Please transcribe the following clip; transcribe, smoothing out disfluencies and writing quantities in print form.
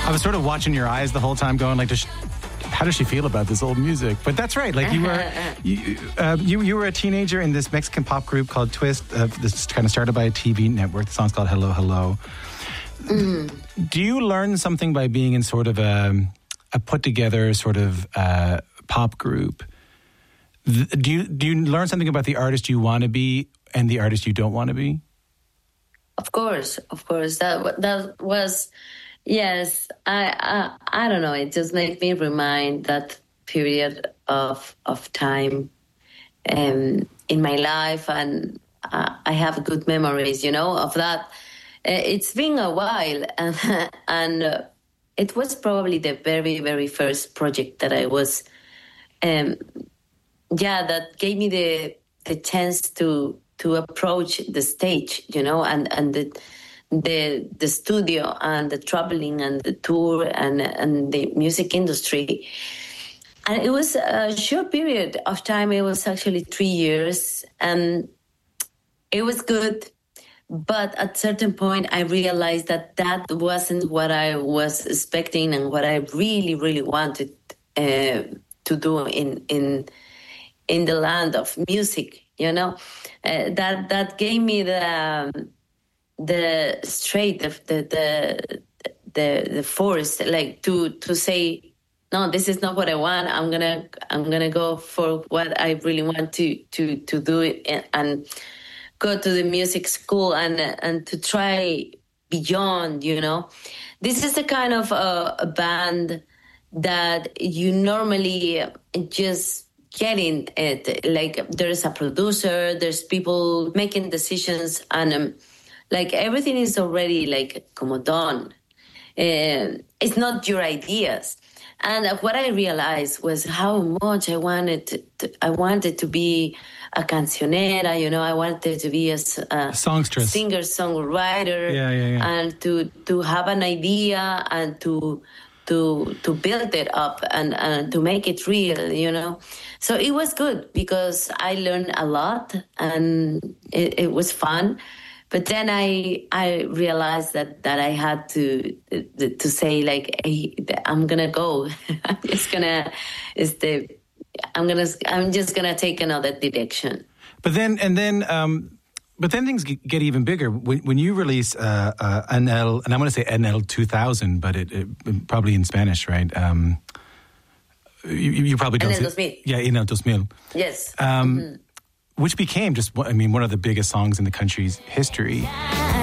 I was sort of watching your eyes the whole time, going like, how does she feel about this old music? But that's right. Like you were a teenager in this Mexican pop group called Twist. This kind of started by a TV network. The song's called Hello, Hello. Do you learn something by being in sort of a put together sort of pop group? Do you learn something about the artist you want to be and the artist you don't want to be? Of course. That was. Yes, I don't know. It just made me remind that period of time in my life, and I have good memories, of that. It's been a while, and it was probably the very, very first project that I was, that gave me the chance to approach the stage, and the studio and the traveling and the tour and the music industry. And it was a short period of time. It was actually 3 years, and it was good. But at a certain point, I realized that wasn't what I was expecting and what I really, really wanted to do in the land of music, that gave me the straight of the force, like to say, no, this is not what I want. I'm gonna go for what I really want to do it, and go to the music school and to try beyond. This is the kind of a band that you normally just get in it. Like there's a producer, there's people making decisions, and like everything is already like como done. It's not your ideas. And what I realized was how much I wanted to be a cancionera, I wanted to be a songstress, singer-songwriter, and to have an idea and to build it up and to make it real, So it was good because I learned a lot and it was fun. But then I realized that I had to say, like, hey, I'm gonna go. I'm just gonna take another direction. But then things get even bigger when you release NL, and I'm gonna say NL 2000, but it probably in Spanish, right? You probably don't. NL 2000. Yeah, NL 2000. Yes. Which became just, one of the biggest songs in the country's history.